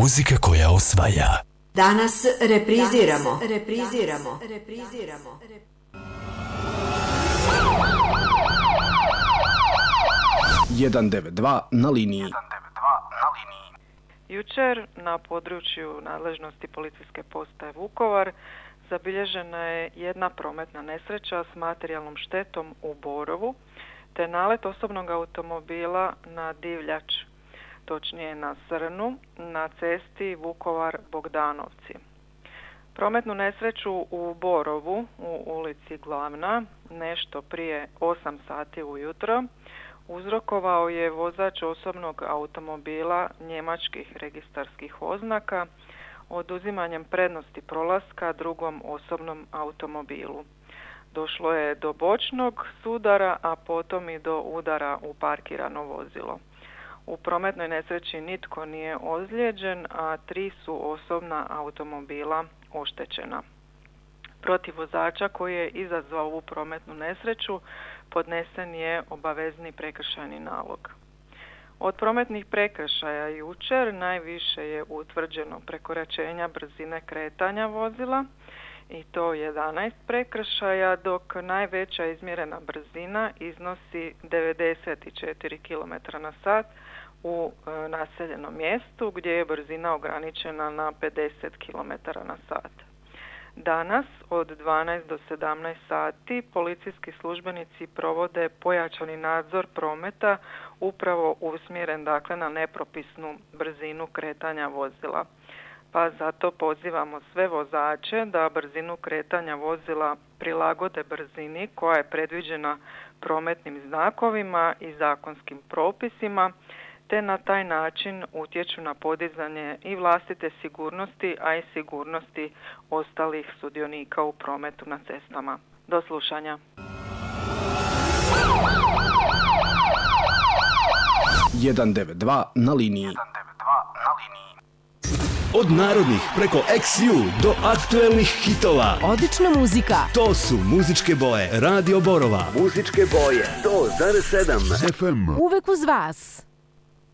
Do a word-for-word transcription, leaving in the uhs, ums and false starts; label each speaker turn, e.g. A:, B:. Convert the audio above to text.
A: Muzika koja osvaja.
B: Danas repriziramo. Repriziramo. Repriziramo.
C: jedan devet dva na liniji.
D: Jučer na području nadležnosti policijske postaje Vukovar zabilježena je jedna prometna nesreća s materijalnom štetom u Borovu, te nalet osobnog automobila na divljač, točnije na srnu, na cesti Vukovar-Bogdanovci. Prometnu nesreću u Borovu, u ulici Glavna, nešto prije osam sati ujutro, uzrokovao je vozač osobnog automobila njemačkih registarskih oznaka oduzimanjem prednosti prolaska drugom osobnom automobilu. Došlo je do bočnog sudara, a potom i do udara u parkirano vozilo. U prometnoj nesreći nitko nije ozlijeđen, a tri su osobna automobila oštećena. Protiv vozača koji je izazvao ovu prometnu nesreću podnesen je obavezni prekršajni nalog. Od prometnih prekršaja jučer najviše je utvrđeno prekoračenja brzine kretanja vozila, i to jedanaest prekršaja, dok najveća izmjerena brzina iznosi devedeset četiri kilometra na sat u e, naseljenom mjestu gdje je brzina ograničena na pedeset kilometara na sat. Danas od dvanaest do sedamnaest sati policijski službenici provode pojačani nadzor prometa upravo usmjeren dakle na nepropisnu brzinu kretanja vozila. Pa zato pozivamo sve vozače da brzinu kretanja vozila prilagode brzini koja je predviđena prometnim znakovima i zakonskim propisima, te na taj način utječu na podizanje i vlastite sigurnosti, a i sigurnosti ostalih sudionika u prometu na cestama. Do slušanja.
C: jedan devet dva na liniji.
A: Od narodnih preko X U do aktuelnih hitova.
E: Odlična muzika.
A: To su muzičke boje Radio Borova.
F: Muzičke boje sto zarez sedam F M.
E: Uvek uz vas.